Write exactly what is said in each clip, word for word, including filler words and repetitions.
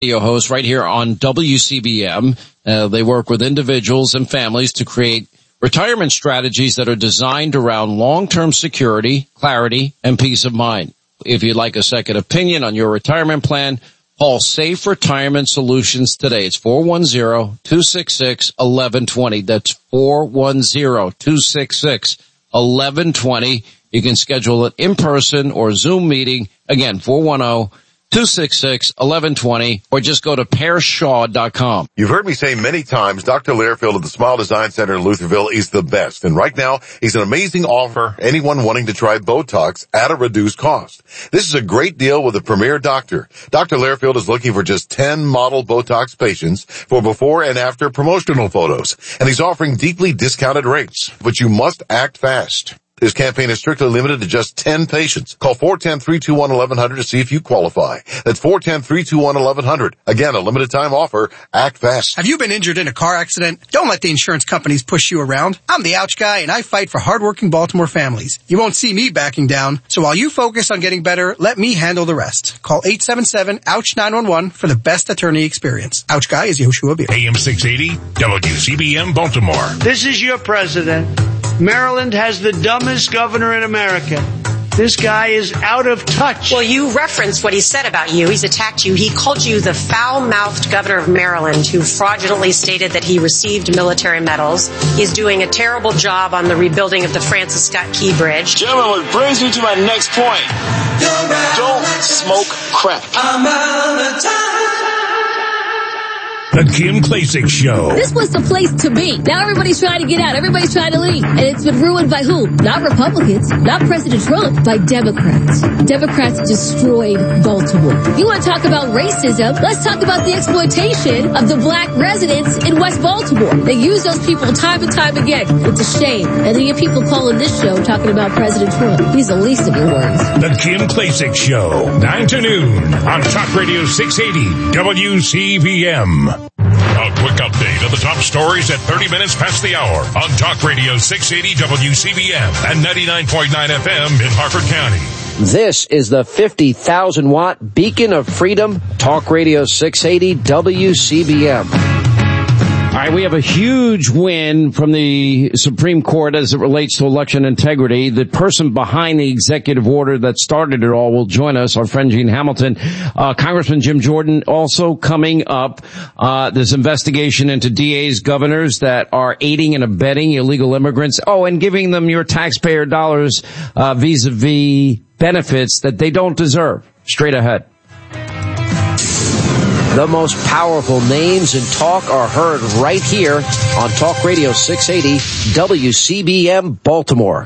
radio host right here on W C B M. Uh, they work with individuals and families to create retirement strategies that are designed around long-term security, clarity, and peace of mind. If you'd like a second opinion on your retirement plan, call Safe Retirement Solutions today. It's four one zero, two six six, one one two zero. That's four one zero, two six six, one one two zero. You can schedule an in-person or Zoom meeting. Again, four one zero, two six six, one one two zero, or just go to pear shaw dot com. You've heard me say many times, Doctor Learfield of the Smile Design Center in Lutherville is the best. And right now, he's an amazing offer for anyone wanting to try Botox at a reduced cost. This is a great deal with a premier doctor. Doctor Learfield is looking for just ten model Botox patients for before and after promotional photos. And he's offering deeply discounted rates. But you must act fast. This campaign is strictly limited to just ten patients. Call four one zero, three two one, one one zero zero to see if you qualify. That's four one zero, three two one, one one zero zero. Again, a limited time offer. Act fast. Have you been injured in a car accident? Don't let the insurance companies push you around. I'm the ouch guy, and I fight for hardworking Baltimore families. You won't see me backing down. So while you focus on getting better, let me handle the rest. Call eight seven seven, ouch, nine one one for the best attorney experience. Ouch guy is Yoshua Beer. A M six eighty, W C B M Baltimore. This is your president. Maryland has the dumbest governor in America. This guy is out of touch. Well, you referenced what he said about you. He's attacked you. He called you the foul-mouthed governor of Maryland who fraudulently stated that he received military medals. He's doing a terrible job on the rebuilding of the Francis Scott Key Bridge. Gentlemen, what brings me to my next point. Don't smoke crack. I'm out of time. The Kim Klacik Show. This was the place to be. Now everybody's trying to get out. Everybody's trying to leave. And it's been ruined by who? Not Republicans. Not President Trump. By Democrats. Democrats destroyed Baltimore. You want to talk about racism? Let's talk about the exploitation of the black residents in West Baltimore. They use those people time and time again. It's a shame. And then you have people calling this show talking about President Trump. He's the least of your worries. The Kim Klacik Show. nine to noon on Talk Radio six eighty W C B M. A quick update of the top stories at thirty minutes past the hour on Talk Radio six eighty W C B M and ninety-nine point nine F M in Harford County. This is the fifty thousand watt beacon of freedom, Talk Radio six eighty W C B M. All right, we have a huge win from the Supreme Court as it relates to election integrity. The person behind the executive order that started it all will join us, our friend Gene Hamilton. Uh, Congressman Jim Jordan also coming up. Uh, this investigation into D A's governors that are aiding and abetting illegal immigrants. Oh, and giving them your taxpayer dollars uh, vis-a-vis benefits that they don't deserve. Straight ahead. The most powerful names in talk are heard right here on Talk Radio six eighty W C B M Baltimore.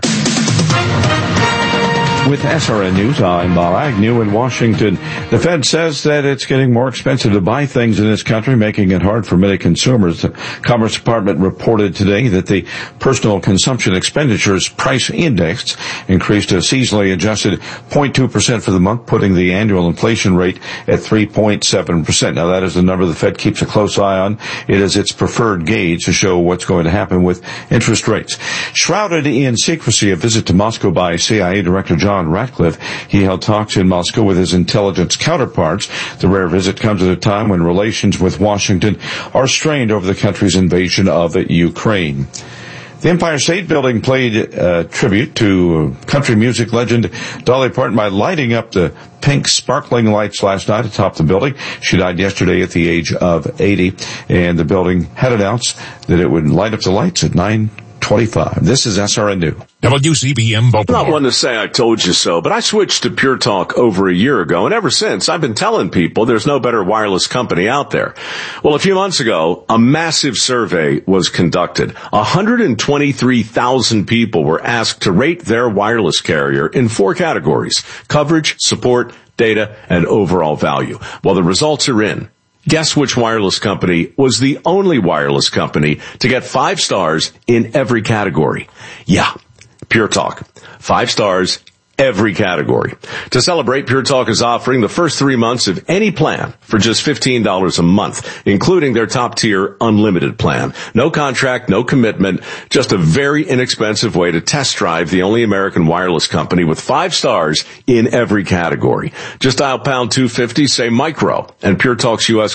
With S R N News, I'm Bob Agnew in Washington. The Fed says that it's getting more expensive to buy things in this country, making it hard for many consumers. The Commerce Department reported today that the Personal Consumption Expenditures Price Index increased a seasonally adjusted zero point two percent for the month, putting the annual inflation rate at three point seven percent. Now, that is the number the Fed keeps a close eye on. It is its preferred gauge to show what's going to happen with interest rates. Shrouded in secrecy, a visit to Moscow by C I A Director John Ratcliffe. He held talks in Moscow with his intelligence counterparts. The rare visit comes at a time when relations with Washington are strained over the country's invasion of Ukraine. The Empire State Building played uh, tribute to country music legend Dolly Parton by lighting up the pink sparkling lights last night atop the building. She died yesterday at the age of eighty, and the building had announced that it would light up the lights at nine twenty-five. This is S R N News. W C B M Baltimore. I'm not one to say I told you so, but I switched to Pure Talk over a year ago, and ever since I've been telling people there's no better wireless company out there. Well, a few months ago, a massive survey was conducted. one hundred twenty-three thousand people were asked to rate their wireless carrier in four categories: coverage, support, data, and overall value. Well, the results are in. Guess which wireless company was the only wireless company to get five stars in every category? Yeah, Pure Talk. Five stars every category. To celebrate, Pure Talk is offering the first three months of any plan for just fifteen dollars a month, including their top-tier unlimited plan. No contract, no commitment, just a very inexpensive way to test drive the only American wireless company with five stars in every category. Just dial pound two fifty, say micro, and Pure Talk's U S